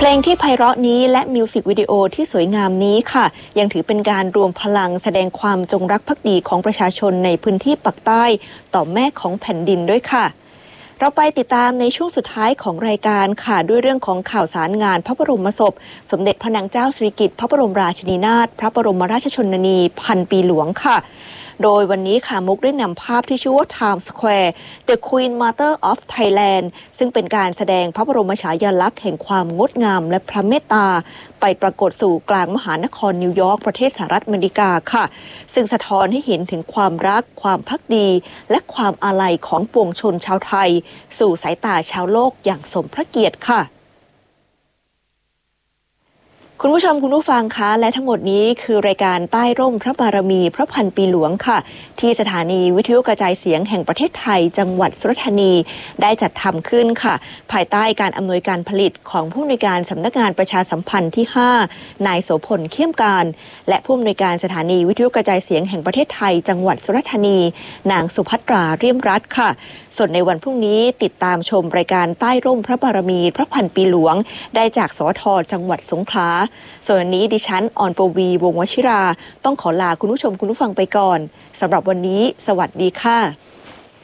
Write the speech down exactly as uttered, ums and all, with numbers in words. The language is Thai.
เพลงที่ไพเราะนี้และมิวสิกวิดีโอที่สวยงามนี้ค่ะยังถือเป็นการรวมพลังแสดงความจงรักภักดีของประชาชนในพื้นที่ปักใต้ต่อแม่ของแผ่นดินด้วยค่ะเราไปติดตามในช่วงสุดท้ายของรายการค่ะด้วยเรื่องของข่าวสารงานพระบรมศพสมเด็จพระนางเจ้าสิริกิติ์พระบรมราชินีนาถพระบรมราชชนนีพันปีหลวงค่ะโดยวันนี้ค่ะมุกได้นำภาพที่ชื่อว่า Times Square The Queen Mother of Thailand ซึ่งเป็นการแสดงพระบรมฉายาลักษณ์แห่งความงดงามและพระเมตตาไปปรากฏสู่กลางมหานครนิวยอร์กประเทศสหรัฐอเมริกาค่ะซึ่งสะท้อนให้เห็นถึงความรักความภักดีและความอาลัยของปวงชนชาวไทยสู่สายตาชาวโลกอย่างสมพระเกียรติค่ะคุณผู้ชมคุณผู้ฟังคะและทั้งหมดนี้คือรายการใต้ร่มพระบารมีพระพันปีหลวงค่ะที่สถานีวิทยุกระจายเสียงแห่งประเทศไทยจังหวัดสุราษฎร์ธานีได้จัดทำขึ้นค่ะภายใต้การอำนวยการผลิตของผู้อำนวยการสำนักงานประชาสัมพันธ์ที่ห้านายโสพลเข้มการและผู้อำนวยการสถานีวิทยุกระจายเสียงแห่งประเทศไทยจังหวัดสุราษฎร์ธานีนางสุภัตราเรี่ยมรัตน์ค่ะส่วนในวันพรุ่งนี้ติดตามชมรายการใต้ร่มพระบารมีพระพันปีหลวงได้จากสวทจังหวัดสงขลาส่วนวันนี้ดิฉันออนปวีวงศ์วชิราต้องขอลาคุณผู้ชมคุณผู้ฟังไปก่อนสำหรับวันนี้สวัสดีค่ะ